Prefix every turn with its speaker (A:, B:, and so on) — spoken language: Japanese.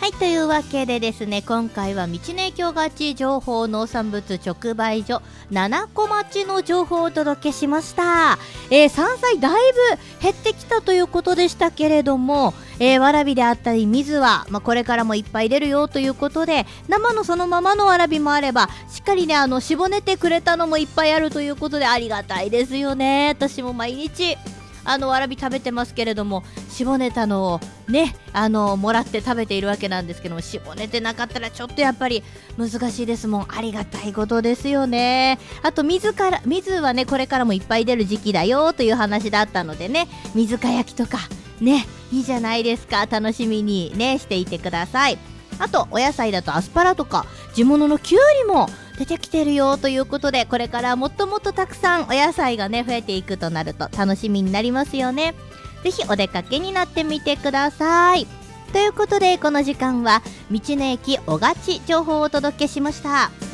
A: はい、というわけでですね、今回は道の駅おがち情報農産物直売所七子町の情報をお届けしました。山菜だいぶ減ってきたということでしたけれども、わらびであったり水は、これからもいっぱい出るよということで、生のそのままのわらびもあれば、しっかりね絞ねてくれたのもいっぱいあるということでありがたいですよね。私も毎日わらび食べてますけれども、絞ねたのをねもらって食べているわけなんですけども、絞ねてなかったらちょっとやっぱり難しいですもん。ありがたいことですよね。あと水はねこれからもいっぱい出る時期だよという話だったのでね、水か焼きとかねいいじゃないですか。楽しみにねしていてください。あとお野菜だとアスパラとか地物のきゅうりも出てきてるよということで、これからもっともっとたくさんお野菜がね増えていくとなると楽しみになりますよね。ぜひお出かけになってみてください。ということでこの時間は道の駅おがち情報をお届けしました。